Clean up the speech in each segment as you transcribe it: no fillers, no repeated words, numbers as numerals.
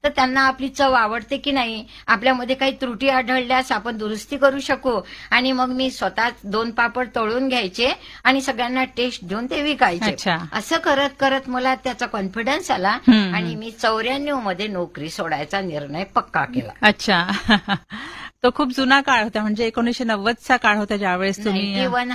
तर त्यांना आपली चव आवडते की नाही, आपल्यामध्ये काही त्रुटी आढळल्यास आपण दुरुस्ती करू शकू. आणि मग मी स्वतः 2 पापड तळून घ्यायचे आणि सगळ्यांना टेस्ट देऊन ते विकायचे. अच्छा. असं करत करत मला त्याचा कॉन्फिडन्स आला आणि मी 94 मध्ये नोकरी सोडायचा निर्णय पक्का केला. अच्छा. तो खूप जुना काळ होता, म्हणजे 1990चा काळ होता ज्यावेळेस तुम्ही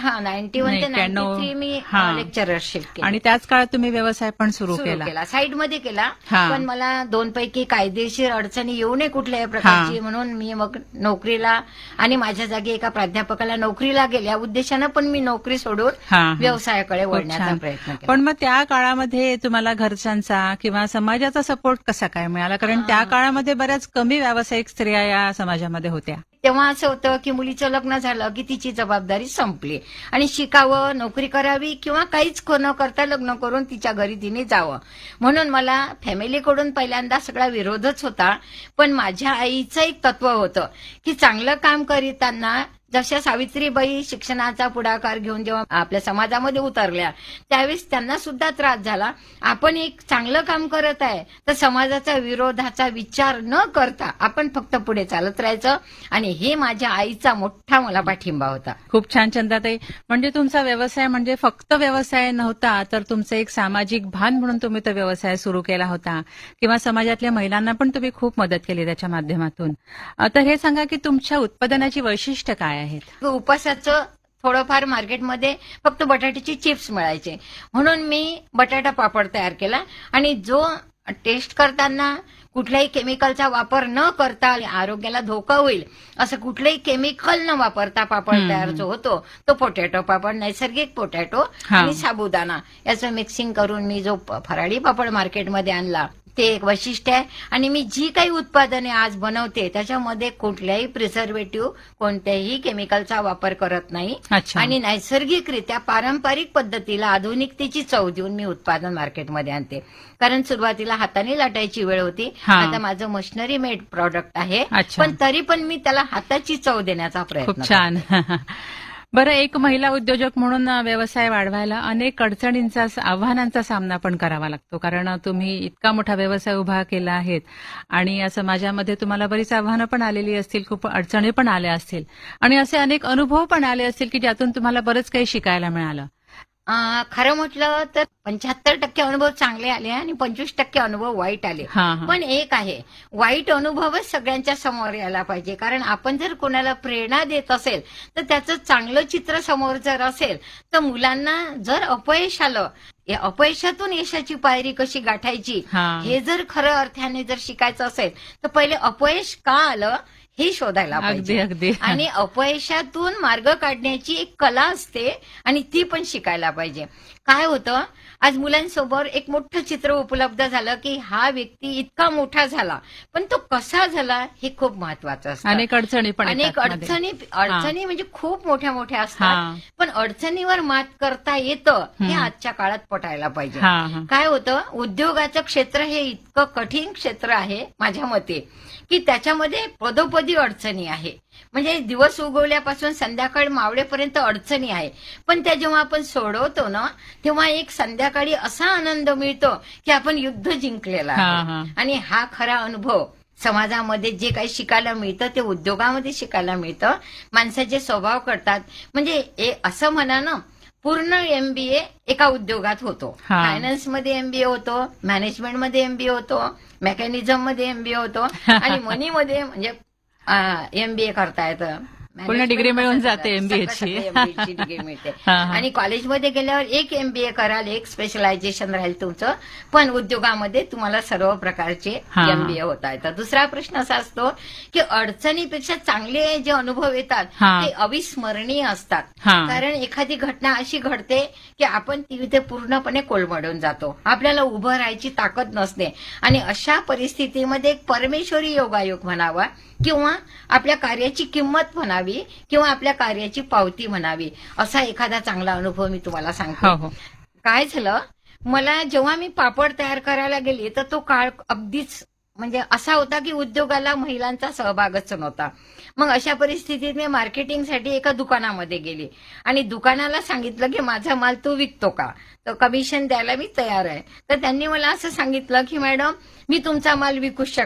91 ते 93 मी लेक्चरशिप केली. आणि त्याच काळात तुम्ही व्यवसाय पण सुरू केला. साईडमध्ये केला. हा. पण मला 2 पैकी कायदेशीर अडचणी येऊ नये कुठल्याही प्रकारची, म्हणून मी मग नोकरीला आणि माझ्या जागी एका प्राध्यापकाला नोकरीला गेल्या उद्देशानं पण मी नोकरी सोडून व्यवसायाकडे वळण्याचा प्रयत्न केला. पण मग त्या काळामध्ये तुम्हाला घरच्यांचा किंवा समाजाचा सपोर्ट कसा काय मिळाला? कारण त्या काळामध्ये बऱ्याच कमी व्यावसायिक स्त्रिया या समाजामध्ये होत्या. तेव्हा असं होतं की मुलीचं लग्न झालं की तिची जबाबदारी संपली आणि शिकावं, नोकरी करावी किंवा काहीच न करता लग्न करून तिच्या घरी तिने जावं. म्हणून मला फॅमिलीकडून पहिल्यांदा सगळा विरोधच होता. पण माझ्या आईचं एक तत्व होतं की चांगलं काम करीताना, जशा सावित्रीबाई शिक्षणाचा पुढाकार घेऊन जेव्हा आपल्या समाजामध्ये उतरल्या त्यावेळेस त्यांना सुद्धा त्रास झाला. आपण एक चांगलं काम करत आहे तर समाजाचा विरोधाचा विचार न करता आपण फक्त पुढे चालत राहायचं, आणि हे माझ्या आईचा मोठा मला पाठिंबा होता. खूप छान चंदाताई. म्हणजे तुमचा व्यवसाय म्हणजे फक्त व्यवसाय नव्हता, तर तुमचं एक सामाजिक भान म्हणून तुम्ही तो व्यवसाय सुरू केला होता, किंवा समाजातल्या महिलांना पण तुम्ही खूप मदत केली त्याच्या माध्यमातून. तर हे सांगा की तुमच्या उत्पादनाची वैशिष्ट्य काय आहेत? उपासाचं थोडंफार मार्केटमध्ये फक्त बटाट्याचे चिप्स मिळायचे, म्हणून मी बटाटा पापड तयार केला. आणि जो टेस्ट करताना कुठल्याही केमिकलचा वापर न करता आरोग्याला धोका होईल असं कुठलंही केमिकल न वापरता पापड तयार जो होतो तो पोटॅटो पापड, नैसर्गिक पोटॅटो आणि साबुदाणा याचं मिक्सिंग करून मी जो फराळी पापड मार्केटमध्ये आणला ते एक वैशिष्ट्य आहे. आणि मी जी काही उत्पादने आज बनवते त्याच्यामध्ये कुठल्याही प्रिझर्वेटिव्ह, कोणत्याही केमिकलचा वापर करत नाही. आणि नैसर्गिकरित्या पारंपरिक पद्धतीला आधुनिकतेची चव देऊन मी उत्पादन मार्केटमध्ये आणते. कारण सुरुवातीला हाताने लाटायची वेळ होती, आता माझं मशिनरी मेड प्रॉडक्ट आहे, पण तरी पण मी त्याला हाताची चव देण्याचा प्रयत्न. खूप छान. बरं, एक महिला उद्योजक म्हणून व्यवसाय वाढवायला अनेक अडचणींचा, आव्हानांचा सामना पण करावा लागतो. कारण तुम्ही इतका मोठा व्यवसाय उभा केला आहे आणि या समाजामध्ये तुम्हाला बरीच आव्हानं पण आलेली असतील, खूप अडचणी पण आल्या असतील, आणि असे अनेक अनुभव पण आले असतील की ज्यातून तुम्हाला बरंच काही शिकायला मिळालं. खरं म्हटलं तर 75% अनुभव चांगले आले आणि 25% अनुभव वाईट आले. पण एक आहे, वाईट अनुभवच सगळ्यांच्या समोर यायला पाहिजे. कारण आपण जर कोणाला प्रेरणा देत असेल तर त्याचं चांगलं चित्र समोर जर असेल तर मुलांना जर अपयश आलं, या अपयशातून यशाची पायरी कशी गाठायची हे जर खरं अर्थाने जर शिकायचं असेल तर पहिले अपयश का आलं हे शोधायला पाहिजे. अगदी. आणि अपयशातून मार्ग काढण्याची एक कला असते आणि ती पण शिकायला पाहिजे. काय होतं, आज मुलांसमोर एक मोठं चित्र उपलब्ध झालं की हा व्यक्ती इतका मोठा झाला, पण तो कसा झाला हे खूप महत्वाचं असतं. अनेक अडचणी म्हणजे खूप मोठ्या मोठ्या असतात, पण अडचणीवर मात करता येतं हे आजच्या काळात पटायला पाहिजे. काय होतं, उद्योगाचं क्षेत्र हे इतकं कठीण क्षेत्र आहे माझ्या मते की त्याच्यामध्ये पदोपदी अडचणी आहे. म्हणजे दिवस उगवल्यापासून संध्याकाळ मावळेपर्यंत अडचणी आहे, पण त्या जेव्हा आपण सोडवतो ना तेव्हा एक संध्याकाळी असा आनंद मिळतो की आपण युद्ध जिंकलेला आहे. आणि हा खरा अनुभव समाजामध्ये जे काही शिकायला मिळतं ते उद्योगामध्ये शिकायला मिळतं. माणसाचे स्वभाव कळतात. म्हणजे असं म्हणा ना, पूर्ण MBA एका उद्योगात होतो. फायनान्समध्ये MBA होतो, मॅनेजमेंटमध्ये MBA होतो, मेकॅनिझम मध्ये MBA होतो आणि मनीमध्ये म्हणजे MBA करता येतं. पूर्ण डिग्री मिळून जाते MBAची डिग्री मिळते. आणि कॉलेजमध्ये गेल्यावर एक MBA कराल, एक स्पेशलायझेशन राहील तुमचं, पण उद्योगामध्ये तुम्हाला सर्व प्रकारचे MBA होता येतात. दुसरा प्रश्न असा असतो की अडचणीपेक्षा चांगले जे अनुभव येतात ते अविस्मरणीय असतात. कारण एखादी घटना अशी घडते की आपण तिथे पूर्णपणे कोलमडून जातो, आपल्याला उभं राहायची ताकद नसते, आणि अशा परिस्थितीमध्ये एक परमेश्वरी योगायोग म्हणावा किंवा आपल्या कार्याची किंमत म्हणावी किंवा आपल्या कार्याची पावती म्हणावी, असा एखादा चांगला अनुभव मी तुम्हाला सांगतो. काय झालं, मला जेव्हा मी पापड तयार करायला गेली तर तो काळ अगदीच म्हणजे असा होता की उद्योगाला महिलांचा सहभागच नव्हता. मग अशा परिस्थितीत मी मार्केटिंगसाठी एका दुकानामध्ये गेली आणि दुकानाला सांगितलं की माझा माल तू विकतो का, तर कमिशन द्यायला मी तयार आहे. तर त्यांनी मला असं सांगितलं की मॅडम मी तुमचा माल विकू शकते